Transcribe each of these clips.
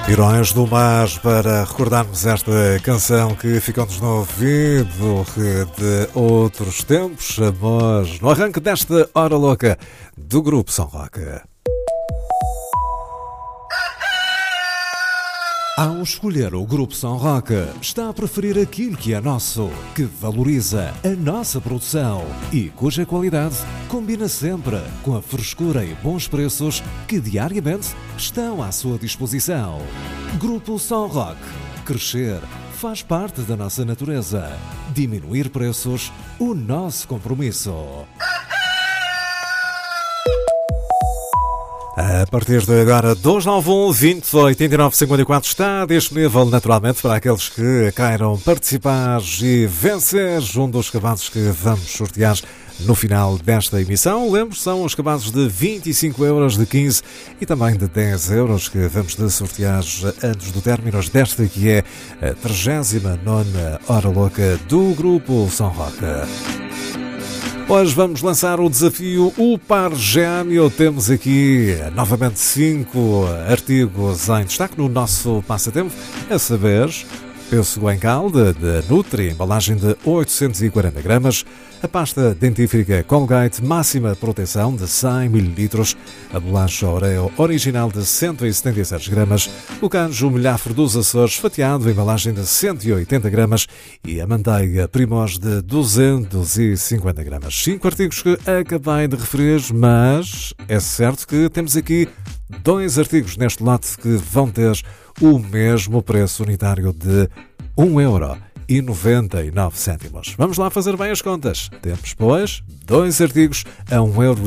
Heróis do Mar, para recordarmos esta canção que ficou-nos no ouvido de outros tempos, amor, no arranque desta hora louca do Grupo São Roque. Ao escolher o Grupo São Roque, está a preferir aquilo que é nosso, que valoriza a nossa produção e cuja qualidade combina sempre com a frescura e bons preços que diariamente estão à sua disposição. Grupo São Roque. Crescer faz parte da nossa natureza. Diminuir preços, o nosso compromisso. A partir de agora, 291-20-89-54 está disponível naturalmente para aqueles que queiram participar e vencer um dos cabazes que vamos sortear no final desta emissão. Lembro, são os cabazes de 25 euros, de 15 e também de 10 euros que vamos de sortear antes do término desta que é a 39ª Hora Louca do Grupo São Roque. Hoje vamos lançar o desafio O Par Gêmeo. Temos aqui novamente 5 artigos em destaque no nosso passatempo, a saber, pêssego em calda de Nutri, embalagem de 840 gramas, a pasta dentífrica Colgate máxima proteção de 100 ml, a bolacha Oreo original de 176 gramas, o canjo milhafre dos Açores fatiado, embalagem de 180 gramas e a manteiga Primos de 250 gramas. 5 artigos que acabei de referir, mas é certo que temos aqui 2 artigos neste lote que vão ter o mesmo preço unitário de 1,99€. Vamos lá fazer bem as contas. Temos, pois, 2 artigos a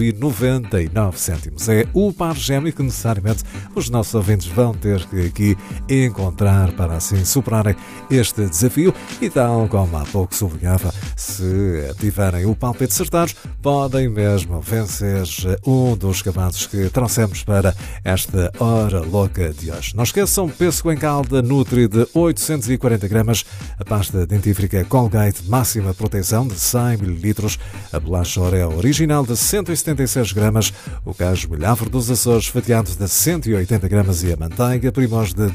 1,99€. É o par gêmeo que necessariamente os nossos ouvintes vão ter que aqui encontrar para assim superarem este desafio. E tal como há pouco sublinhava, se tiverem o palpite acertados, podem mesmo vencer um dos cabazes que trouxemos para esta hora louca de hoje. Não esqueçam, pêssego em calda Nutri de 840 gramas, a pasta dentífrica Colgate máxima proteção de 100 ml, a bolacha Oreo original de 176 gramas, o queijo milhafre dos Açores fatiado de 180 gramas e a manteiga Primos de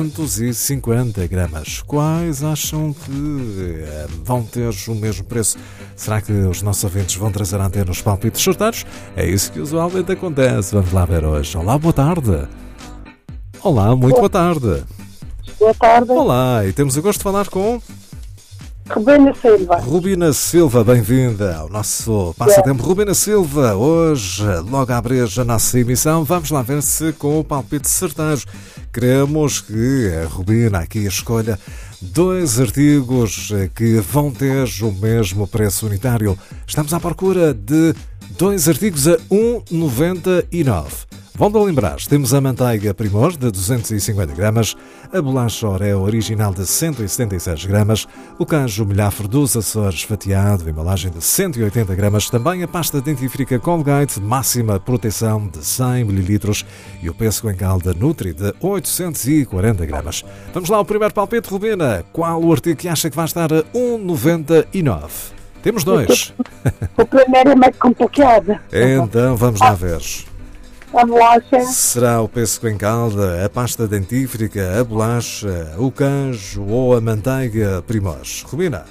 250 gramas. Quais acham que vão ter o mesmo preço? Será que os nossos ouvintes vão trazer à antena os palpites sortados? É isso que usualmente acontece. Vamos lá ver hoje. Olá, boa tarde. Olá, muito boa tarde. Boa tarde. Olá, e temos o gosto de falar com Rubina Silva. Rubina Silva, bem-vinda ao nosso passatempo. Rubina Silva, hoje, logo a abrir a nossa emissão, vamos lá ver se com o palpite certeiro queremos que a Rubina aqui escolha 2 artigos que vão ter o mesmo preço unitário. Estamos à procura de 2 artigos a 1,99€. Vão-me lembrar, temos a manteiga Primos de 250 gramas, a bolacha Oreo original de 176 gramas, o canjo milhafre dos Açores fatiado, embalagem de 180 gramas, também a pasta dentífrica Colgate máxima proteção de 100 ml e o pêssego em calda Nutri de 840 gramas. Vamos lá ao primeiro palpite, Rubina. Qual o artigo que acha que vai estar a 1,99€? Temos 2. O primeiro é mais complicado. Então vamos lá ver. A bolacha. Será o pêssego em calda, a pasta dentífrica, a bolacha, o canjo ou a manteiga Primos? Rubina.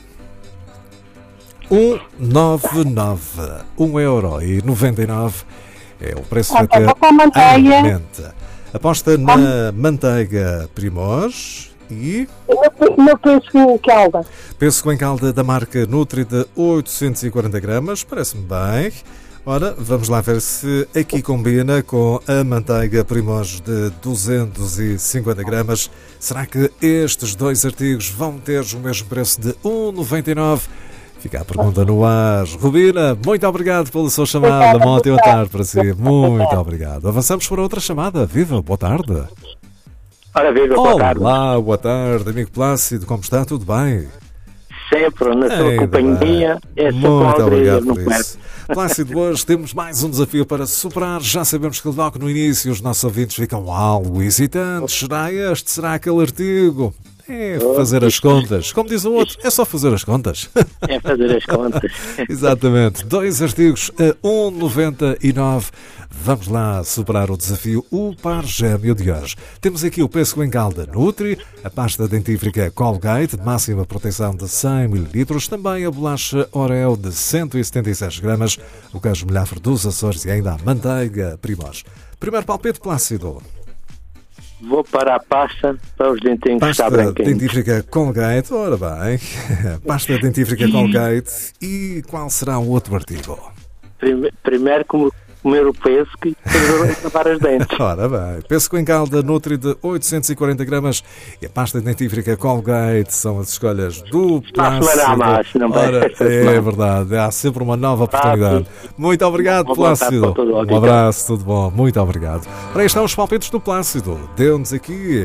1,99€. 1,99€ é o preço que aumenta. Aposta na manteiga Primos e No pêssego em calda. pêssego em calda da marca Nutri de 840 gramas. Parece-me bem. Ora, vamos lá ver se aqui combina com a manteiga Primos de 250 gramas. Será que estes 2 artigos vão ter o mesmo preço de 1,99€? Fica a pergunta no ar. Rubina, muito obrigado pela sua chamada. Uma ótima tarde para si. Muito obrigado. Avançamos para outra chamada. Viva, boa tarde. Ora, viva, boa tarde. Olá, boa tarde, amigo Plácido. Como está? Tudo bem? Sempre na sua companhia. Muito obrigado por isso. Plácido, hoje temos mais um desafio para superar. Já sabemos que logo no início os nossos ouvintes ficam algo hesitantes. Será este? Será aquele artigo? É fazer as contas. Como diz o outro, é só fazer as contas. É fazer as contas. Exatamente. 2 artigos a 1,99. Vamos lá superar o desafio, o par gêmeo de hoje. Temos aqui o pêssego em calda Nutri, a pasta dentífrica Colgate, máxima proteção de 100 ml, também a bolacha Oreo de 176 gramas, o queijo Milhafre dos Açores e ainda a manteiga Primos. Primeiro palpite, Plácido. Vou para a pasta para os dentinhos Pasta estar branquinhos. dentífrica Colgate, ora bem. Pasta dentífrica Colgate e qual será o outro artigo? Primeiro comer o pêssego e depois lavar os dentes. Ora bem, pêssego em calda Nutri de 840 gramas e a pasta dentífrica Colgate são as escolhas do Plácido. Ora, é verdade, há sempre uma nova oportunidade. Muito obrigado, Plácido. Um abraço, tudo bom, muito obrigado. Para aí estão os palpites do Plácido. Deu-nos aqui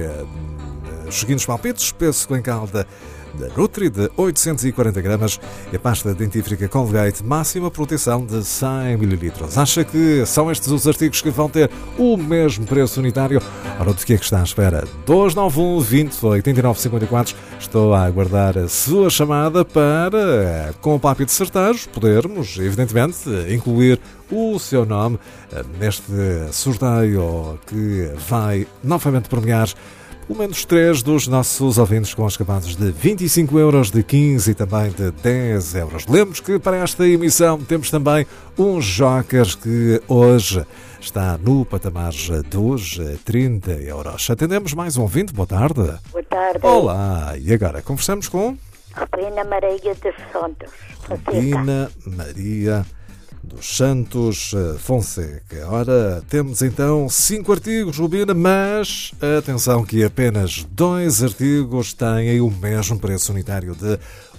os seguintes palpites: pêssego em calda da Nutri de 840 gramas e a pasta dentífrica Colgate, máxima proteção de 100 ml. Acha que são estes os artigos que vão ter o mesmo preço unitário? Ora, de que é que está à espera? 291 20 89 54. Estou a aguardar a sua chamada para, com o palpite de certeiros, podermos, evidentemente, incluir o seu nome neste sorteio que vai novamente premiar pelo menos 3 dos nossos ouvintes com os acabados de 25 euros, de 15 e também de 10 euros. Lembro que para esta emissão temos também uns jokers que hoje está no patamar dos 30 euros. Atendemos mais um ouvinte, boa tarde. Boa tarde. Olá, e agora conversamos com Rubina Maria dos Santos. Rubina Maria dos Santos Fonseca. Ora, temos então 5 artigos, Rubina, mas atenção que apenas 2 artigos têm o mesmo preço unitário de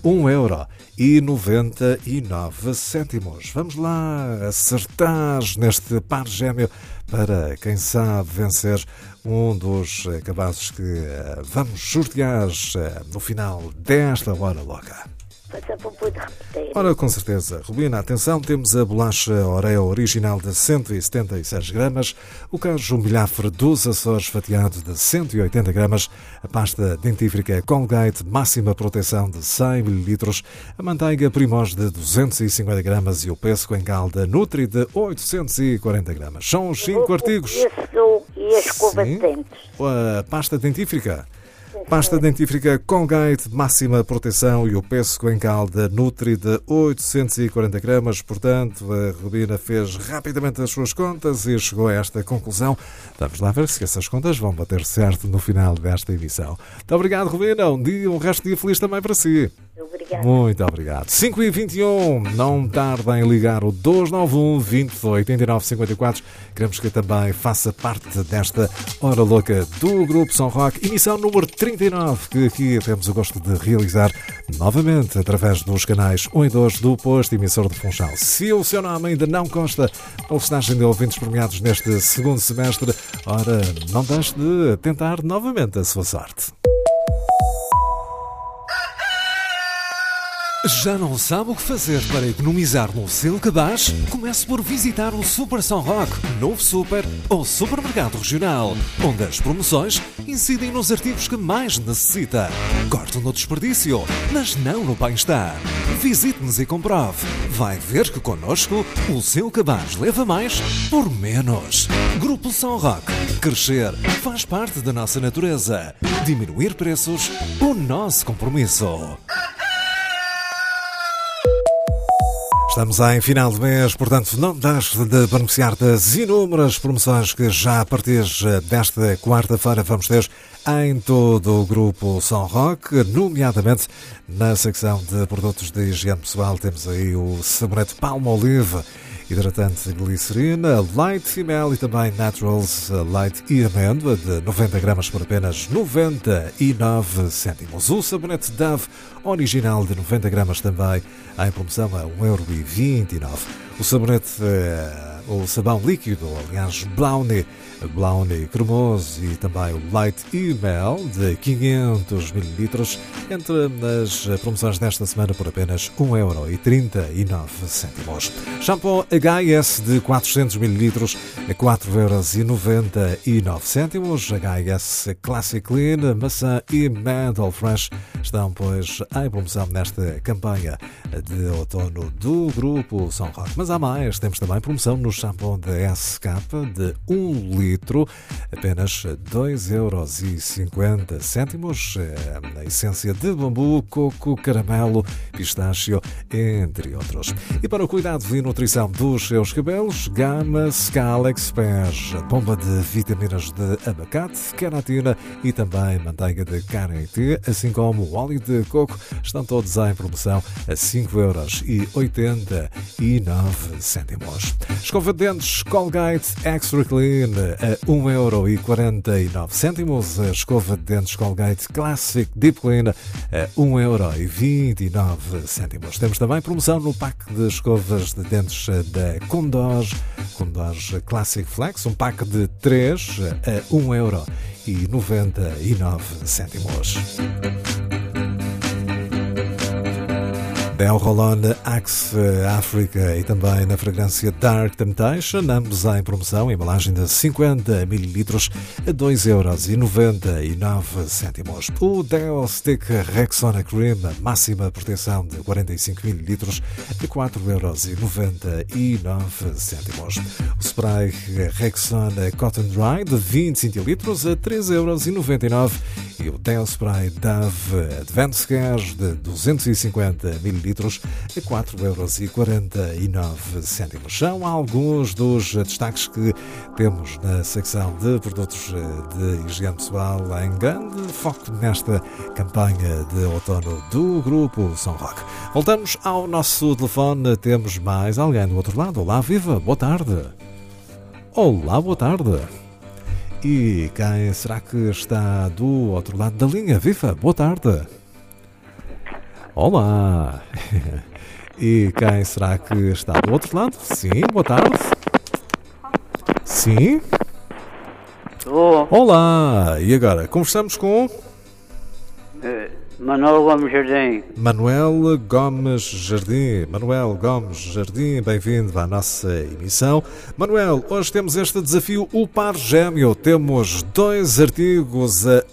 1,99€. Vamos lá acertar neste par gêmeo para, quem sabe, vencer um dos cabazes que vamos sortear no final desta hora louca. Ora, com certeza. Rubina, atenção, temos a bolacha Oreo original de 176 gramas, o queijo Milhafre dos Açores fatiado de 180 gramas, a pasta dentífrica Colgate, máxima proteção de 100 ml, a manteiga Primos de 250 gramas e o pêssego em calda Nutri de 840 gramas. São os 5 artigos. E a escova de dentes. A pasta dentífrica. Pasta dentífrica Colgate, máxima proteção e o pêssego em calda Nutri de 840 gramas. Portanto, a Rubina fez rapidamente as suas contas e chegou a esta conclusão. Vamos lá ver se essas contas vão bater certo no final desta emissão. Muito obrigado, Rubina. Um resto de dia feliz também para si. Obrigado. Muito obrigado. 5h21, não tardem em ligar o 291 20 89 54. Queremos que também faça parte desta hora louca do Grupo São Roque, emissão número 39, que aqui temos o gosto de realizar novamente através dos canais 1 e 2 do posto emissor de Funchal. Se o seu nome ainda não consta na listagem de ouvintes premiados neste segundo semestre, ora, não deixe de tentar novamente a sua sorte. Já não sabe o que fazer para economizar no seu cabaz? Comece por visitar o Super São Roque, novo super ou supermercado regional, onde as promoções incidem nos artigos que mais necessita. Cortam no desperdício, mas não no bem-estar. Visite-nos e comprove. Vai ver que connosco o seu cabaz leva mais por menos. Grupo São Roque. Crescer faz parte da nossa natureza. Diminuir preços, o nosso compromisso. Estamos em final de mês, portanto não deixe de beneficiar das inúmeras promoções que já a partir desta quarta-feira vamos ter em todo o Grupo São Roque, nomeadamente na secção de produtos de higiene pessoal. Temos aí o sabonete Palmolive, hidratante de glicerina, Light e Mel e também Naturals Light e amêndoa de 90 gramas por apenas 99 cêntimos. O sabonete Dove original de 90 gramas também em promoção a 1,29€. O sabonete o sabão líquido, aliás, Brownie cremoso e também o Light e Mel de 500 ml entre as promoções desta semana por apenas 1,39€. Shampoo HS de 400 ml a 4,99€. HS Classic Clean, maçã e Mental Fresh estão, pois, em promoção nesta campanha de outono do Grupo São Roque. Mas há mais, temos também promoção no shampoo da SK de 1 litro, apenas 2,50€. A essência de bambu, coco, caramelo, pistácio, entre outros. E para o cuidado e nutrição dos seus cabelos, gama Scal Expert, bomba de vitaminas de abacate, queratina e também manteiga de karité, assim como o óleo de coco, estão todos em promoção a 5,89€. Escova de dentes Colgate Extra Clean a 1,49€. A escova de dentes Colgate Classic Deep Clean a 1,29€. Temos também promoção no pack de escovas de dentes da Condor Classic Flex, um pack de 3 a 1,99€. Del Rolon Axe Africa e também na fragrância Dark Temptation, ambos em promoção, embalagem de 50 ml a 2,99€. O Del Stick Rexona Cream, máxima proteção de 45 ml a 4,99€. O spray Rexona Cotton Dry de 20 centilitros a 3,99€. E o Del Spray Dove Advanced Care de 250 ml a 4,49€. São alguns dos destaques que temos na secção de produtos de higiene pessoal em grande foco nesta campanha de outono do Grupo São Roque. Voltamos ao nosso telefone. Temos mais alguém do outro lado. Olá, viva, boa tarde. Olá, boa tarde. E quem será que está do outro lado da linha? Viva, boa tarde. Olá. E quem será que está do outro lado? Sim, boa tarde. Sim. Olá. E agora, conversamos com... Manuel Gomes Jardim. Manuel Gomes Jardim, bem-vindo à nossa emissão. Manuel, hoje temos este desafio, o par gêmeo. Temos 2 artigos a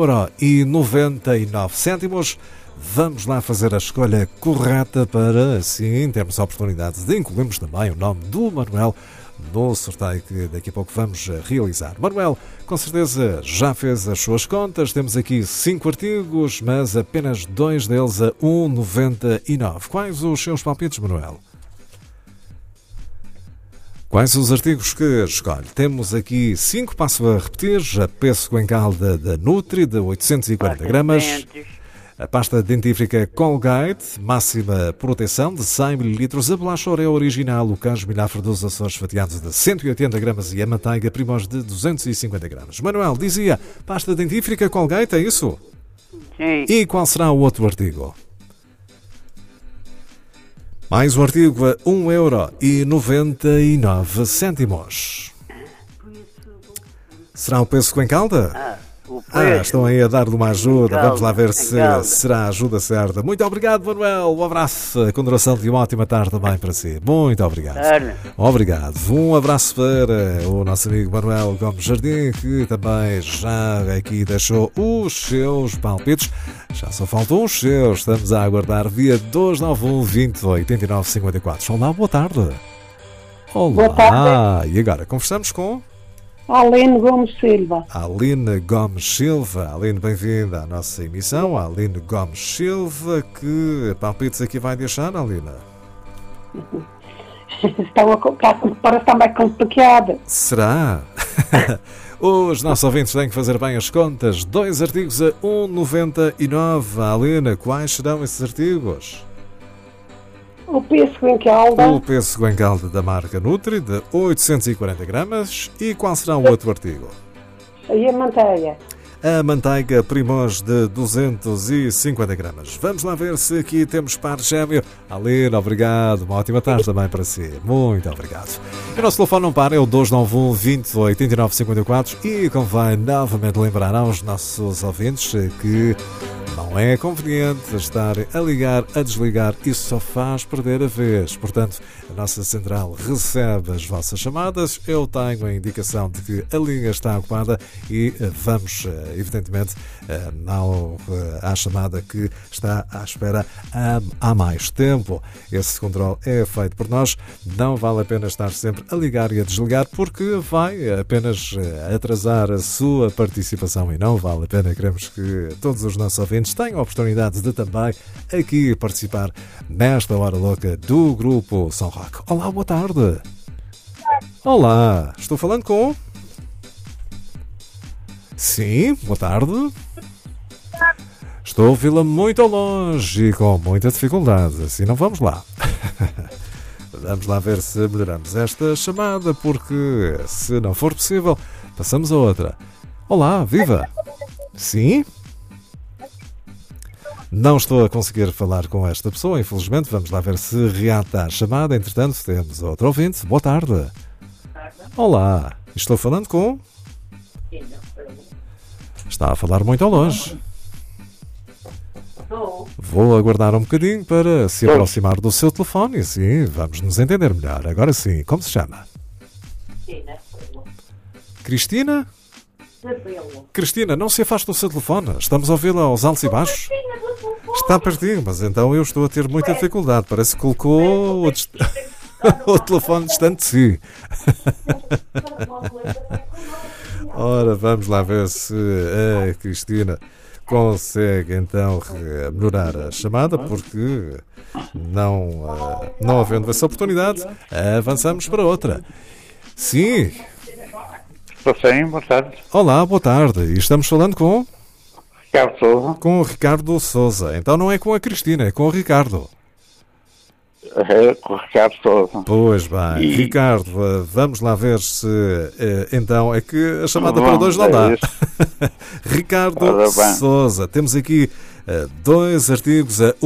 1,99€. Vamos lá fazer a escolha correta para, assim, termos a oportunidade de incluirmos também o nome do Manuel no sorteio que daqui a pouco vamos realizar. Manuel, com certeza já fez as suas contas. Temos aqui 5 artigos, mas apenas 2 deles a 1,99€. Quais os seus palpites, Manuel? Quais os artigos que escolhe? Temos aqui 5, passo a repetir. A pêssego em calda da Nutri, de 840 gramas. A pasta dentífrica Colgate, máxima proteção de 100 ml. A bolacha Oreo original, o queijo milhafre dos Açores fatiados de 180 gramas e a manteiga Primos de 250 gramas. Manuel, dizia, pasta dentífrica Colgate, é isso? Sim. E qual será o outro artigo? Mais um artigo a 1,99€. Será o pêssego em calda? Estão aí a dar-lhe uma ajuda. Vamos lá ver se será a ajuda certa. Muito obrigado, Manuel. Um abraço, com duração de uma ótima tarde também para si. Muito obrigado. Obrigado. Um abraço para o nosso amigo Manuel Gomes Jardim, que também já aqui deixou os seus palpites. Já só faltam os seus. Estamos a aguardar via 291 20 89 54. Olá, boa tarde. Olá. Boa tarde. E agora, conversamos com... Aline Gomes Silva. Aline Gomes Silva. Aline, bem-vinda à nossa emissão. Aline Gomes Silva, que palpites aqui vai deixar, Aline? Parece também complicada. Será? Os nossos ouvintes têm que fazer bem as contas. 2 artigos a 1,99€. Aline, quais serão esses artigos? O pêssego em calda. O pêssego em calda da marca Nutri, de 840 gramas. E qual será o outro artigo? E a manteiga. a manteiga Primos de 250 gramas. Vamos lá ver se aqui temos par gêmeo. Aline, obrigado. Uma ótima tarde também para si. Muito obrigado. E o nosso telefone não para, é o 291 20 89 54 e convém novamente lembrar aos nossos ouvintes que não é conveniente estar a ligar, a desligar, isso só faz perder a vez. Portanto, a nossa central recebe as vossas chamadas, eu tenho a indicação de que a linha está ocupada e vamos, evidentemente, à chamada que está à espera há mais tempo. Esse controle é feito por nós, não vale a pena estar sempre a ligar e a desligar porque vai apenas atrasar a sua participação e não vale a pena. Queremos que todos os nossos ouvintes tenham a oportunidade de também aqui participar nesta hora louca do Grupo São Roque. Olá, boa tarde. Olá, estou falando com... Sim, boa tarde. Estou a ouvi-la muito ao longe e com muita dificuldade, assim não vamos lá. Vamos lá ver se melhoramos esta chamada, porque se não for possível, passamos a outra. Olá, viva! Sim? Não estou a conseguir falar com esta pessoa, infelizmente. Vamos lá ver se reata a chamada. Entretanto, temos outro ouvinte. Boa tarde. Olá, estou falando com... Está a falar muito ao longe. Vou aguardar um bocadinho para se aproximar do seu telefone e assim vamos nos entender melhor. Agora sim, como se chama? Cristina? Cristina, não se afaste do seu telefone. Estamos a ouvi-la aos altos e baixos. Está pertinho, mas então eu estou a ter muita dificuldade. Parece que colocou o telefone distante de si. Ora, vamos lá ver se a Cristina consegue então melhorar a chamada, porque não havendo essa oportunidade, avançamos para outra. Sim. Estou sim, boa tarde. Olá, boa tarde. E estamos falando com... Ricardo Sousa. Com o Ricardo Sousa. Então não é com a Cristina, é com o Ricardo. É com o Ricardo Sousa. Pois bem. Ricardo, vamos lá ver se... então, é que a chamada para dois não dá. Ricardo Sousa. Temos aqui 2 artigos a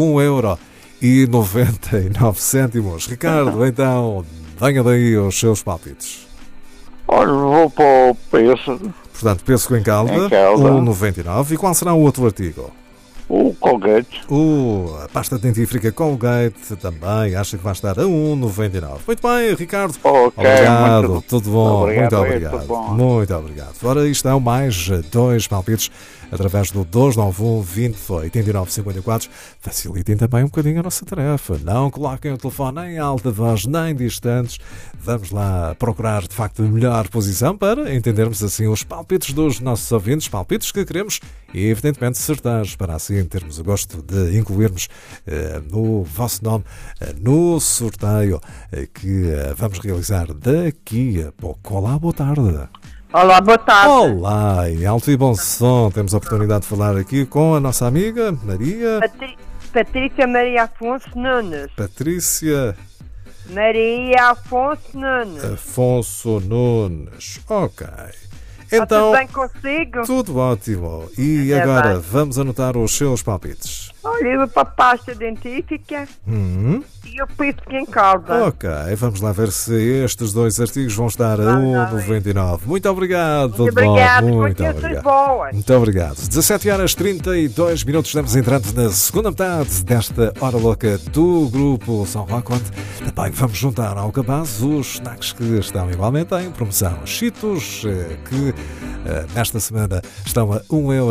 €1,99. Ricardo, então, venha daí os seus palpites. Olha, vou para o preço. Portanto, pêssego em calda, €1,99. E qual será o outro artigo? O Colgate. A pasta dentífrica Colgate também, acha que vai estar a €1,99. Muito bem, Ricardo. Okay, obrigado, tudo bom. Obrigado, muito obrigado. tudo bom. Muito obrigado. Ora, isto é mais 2 palpites através do 291 20 89 54. Facilitem também um bocadinho a nossa tarefa. Não coloquem o telefone nem em alta voz, nem distantes. Vamos lá procurar, de facto, a melhor posição para entendermos assim os palpites dos nossos ouvintes, palpites que queremos e, evidentemente, certeiros, para assim termos o gosto de incluirmos o vosso nome no sorteio que vamos realizar daqui a pouco. Olá, boa tarde. Olá, boa tarde. Olá, em alto e bom som, temos a oportunidade de falar aqui com a nossa amiga Maria... Patrícia Maria Afonso Nunes. Patrícia... Maria Afonso Nunes. Afonso Nunes, ok. Então, tudo bem consigo? Tudo ótimo. E agora, vamos anotar os seus palpites. Olha, eu para a pasta dentífica e o pêssego em calda. Ok, vamos lá ver se estes 2 artigos vão estar a €1,99. Muito obrigado. Muito obrigado. Muito obrigado. Muito obrigado. 17h32, estamos entrando na segunda metade desta hora louca do Grupo São Roque. Também vamos juntar ao cabaz os snacks que estão igualmente em promoção. Cheetos, que nesta semana estão a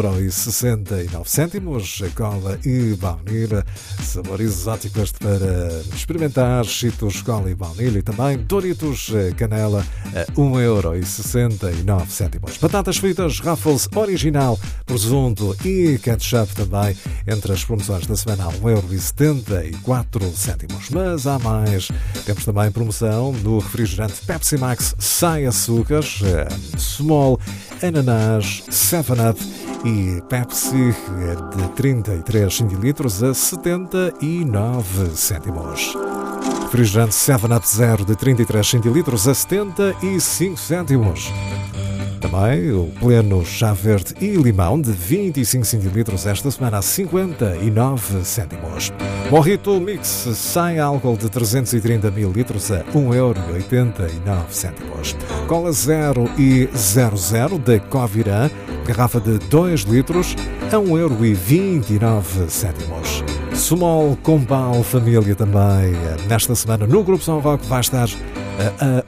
€1,69. Cola e baunilha, sabores exóticos para experimentar. Cheetos, cola e baunilha e também Doritos canela a €1,69. Batatas fritas Ruffles original, presunto e ketchup também entre as promoções da semana a €1,74. Mas há mais, temos também promoção no refrigerante Pepsi Max sem açúcares, Small, ananás, 7-Up e Pepsi de 33 centilitros a 79 cêntimos. Refrigerante 7-Up Zero de 33 centilitros a 75 cêntimos. Também o pleno chá verde e limão de 25 centilitros esta semana a 59 cêntimos. Mojito Mix sem álcool de 330 mililitros a 1,89€. Cola 0 e 00 da Covirã, garrafa de 2 litros a 1,29€. Sumol Compal Família também nesta semana no Grupo São Roque vai estar a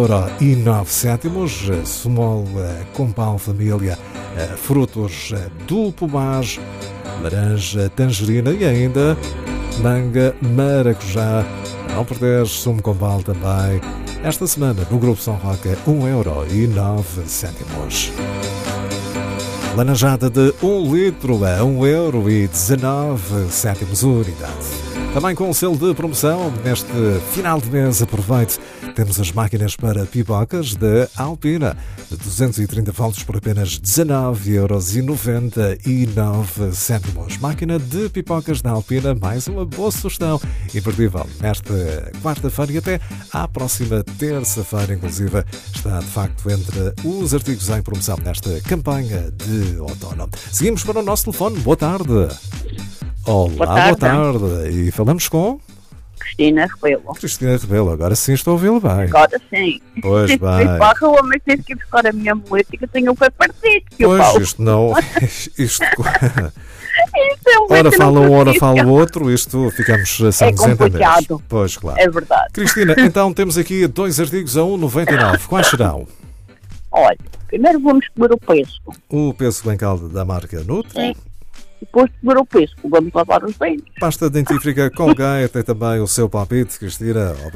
1,09€. Sumol Compal Família, frutos do pomar, laranja, tangerina e ainda manga, maracujá. Não perderes, sumo Compal também esta semana no Grupo São Roque 1,09€. Laranjada de 1 litro a 1,19€ unidade. Também com o selo de promoção, neste final de mês, aproveite. Temos as máquinas para pipocas da Alpina, de 230 volts por apenas 19,99€. Máquina de pipocas da Alpina, mais uma boa sugestão. Imperdível nesta quarta-feira e até à próxima terça-feira, inclusive, está de facto entre os artigos em promoção nesta campanha de outono. Seguimos para o nosso telefone. Boa tarde. Olá, boa tarde. E falamos com... Cristina Rebelo. Cristina Rebelo, agora sim estou a ouvi-la bem. Agora sim. Pois bem. Para a rua, mas tens que ir buscar a minha muleta que eu tenho um pé partido. Pois, isto não... Isto... É ora fala um, ora fala o outro, isto ficamos sem é complicado. Pois, claro. É verdade. Cristina, então temos aqui 2 artigos a 1,99€. Quais serão? Olha, primeiro vamos comer o pêssego. O pêssego em calda da marca Nutri. Sim. Depois de comer o pêssego, vamos lavar os dentes. Pasta dentífrica Colgate tem também o seu palpite, Cristina.